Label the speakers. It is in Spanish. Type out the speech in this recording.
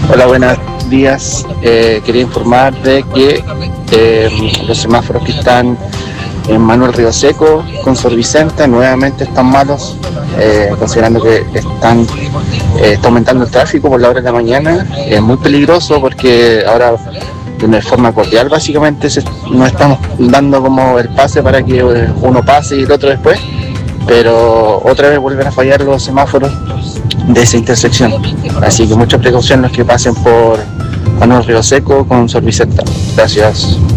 Speaker 1: Hola, buenos días. Quería informar de que los semáforos que están en Manuel Río Seco con Sor Vicenta nuevamente están malos, considerando que está aumentando el tráfico por la hora de la mañana. Es muy peligroso porque ahora de una forma cordial básicamente nos estamos dando como el pase para que uno pase y el otro después, pero otra vez vuelven a fallar los semáforos de esa intersección. Así que mucha precaución los que pasen por Manuel Río Seco con Sor Vicenta. Gracias.